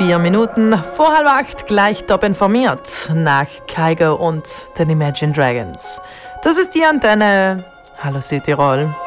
4 Minuten vor 7:30 gleich top informiert nach Kygo und den Imagine Dragons. Das ist die Antenne. Hallo Südtirol.